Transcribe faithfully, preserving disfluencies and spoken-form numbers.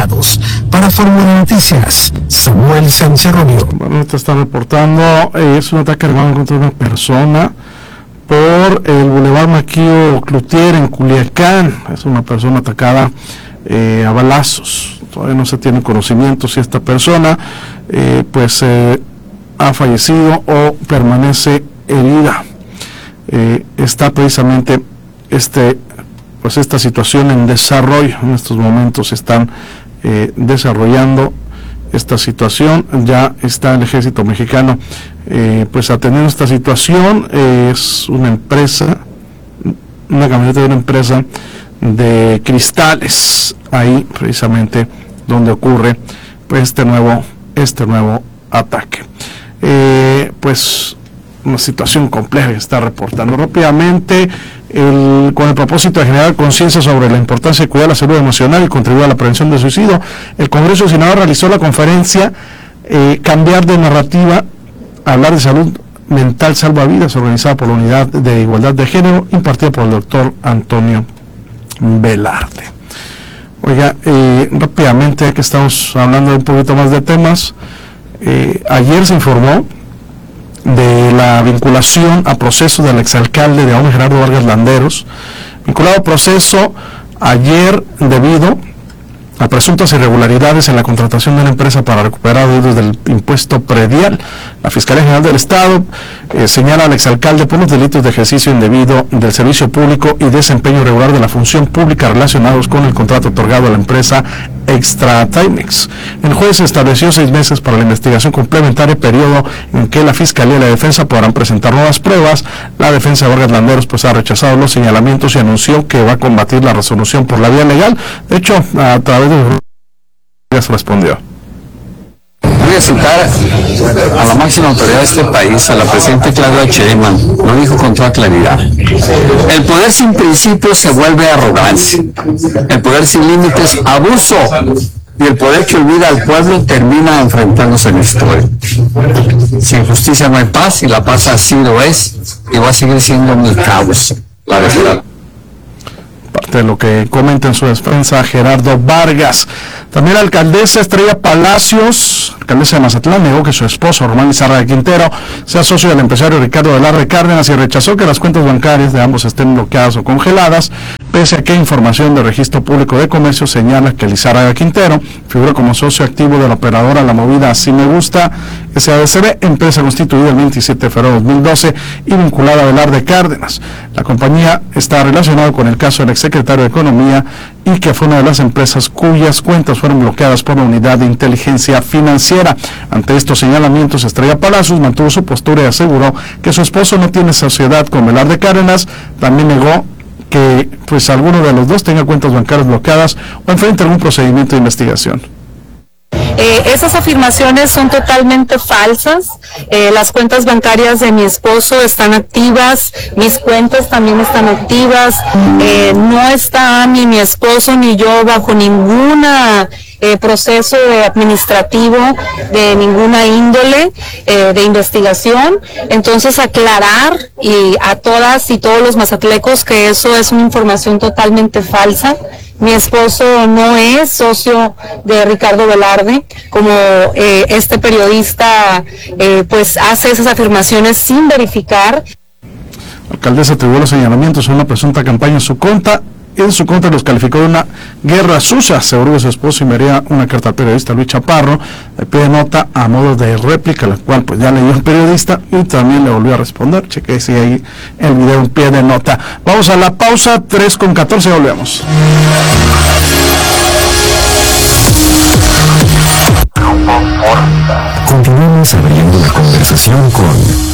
afiliados. Para Fórmula Noticias, Samuel Sánchez Romero. Bueno, te está reportando, eh, es un ataque armado contra una persona por el Boulevard Maquillo Cloutier en Culiacán. Es una persona atacada eh, a balazos. Todavía no se tiene conocimiento si esta persona eh, pues eh, ha fallecido o permanece herida. Eh, está precisamente este pues esta situación en desarrollo. En estos momentos están eh, desarrollando esta situación. Ya está el ejército mexicano eh, pues atendiendo esta situación. Eh, es una empresa, una camioneta de una empresa de cristales, ahí precisamente donde ocurre pues este nuevo este nuevo ataque. Eh, pues una situación compleja que está reportando rápidamente. El, con el propósito de generar conciencia sobre la importancia de cuidar la salud emocional y contribuir a la prevención del suicidio, el Congreso de Sinaloa realizó la conferencia eh, Cambiar de Narrativa, Hablar de Salud Mental Salva Vidas, organizada por la Unidad de Igualdad de Género, impartida por el doctor Antonio Velarde. Oiga, eh, rápidamente, que estamos hablando un poquito más de temas, eh, ayer se informó de la vinculación a proceso del exalcalde de Ahome, Gerardo Vargas Landeros, vinculado a proceso ayer debido a presuntas irregularidades en la contratación de una empresa para recuperar deudas del impuesto predial. La Fiscalía General del Estado eh, señala al exalcalde por los delitos de ejercicio indebido del servicio público y desempeño irregular de la función pública relacionados con el contrato otorgado a la empresa Extra Timex. El juez estableció seis meses para la investigación complementaria, periodo en que la Fiscalía y la defensa podrán presentar nuevas pruebas. La defensa de Vargas Landeros pues ha rechazado los señalamientos y anunció que va a combatir la resolución por la vía legal. De hecho, a través de los respondió. Voy a citar a la máxima autoridad de este país, a la presidenta Claudia Sheinbaum. Lo dijo con toda claridad. El poder sin principios se vuelve arrogancia. El poder sin límites, abuso. Y el poder que olvida al pueblo termina enfrentándose en la historia. Sin justicia no hay paz, y la paz así lo es, y va a seguir siendo mi causa, la verdad. Parte de lo que comenta en su defensa Gerardo Vargas. También la alcaldesa Estrella Palacios, alcaldesa de Mazatlán, negó que su esposo Román Lizárraga Quintero sea socio del empresario Ricardo Velarde Cárdenas y rechazó que las cuentas bancarias de ambos estén bloqueadas o congeladas, pese a que información del Registro Público de Comercio señala que Lizárraga Quintero figura como socio activo de la operadora La Movida Así Me Gusta S A D C B, empresa constituida el veintisiete de febrero de dos mil doce y vinculada a Velarde Cárdenas. La compañía está relacionada con el caso del exsecretario de Economía y que fue una de las empresas cuyas cuentas fueron bloqueadas por la Unidad de Inteligencia Financiera. Ante estos señalamientos, Estrella Palacios mantuvo su postura y aseguró que su esposo no tiene sociedad con Velarde Cárdenas. También negó que pues alguno de los dos tenga cuentas bancarias bloqueadas o enfrente algún procedimiento de investigación. Eh, esas afirmaciones son totalmente falsas. Eh, las cuentas bancarias de mi esposo están activas, mis cuentas también están activas. Eh, no está ni mi esposo ni yo bajo ninguna eh, proceso de administrativo de ninguna índole eh, de investigación. Entonces, aclarar y a todas y todos los mazatlecos que eso es una información totalmente falsa. Mi esposo no es socio de Ricardo Velarde, como eh, este periodista eh, pues hace esas afirmaciones sin verificar. La alcaldesa atribuyó los señalamientos a una presunta campaña en su contra, en su contra los calificó de una guerra sucia, aseguró que su esposo enviaría una carta al periodista Luis Chaparro, le pide nota a modo de réplica, la cual pues ya leyó el periodista y también le volvió a responder. Cheque si ahí el video en pie de nota. Vamos a la pausa, tres con catorce, volvemos. Continuamos abriendo la conversación con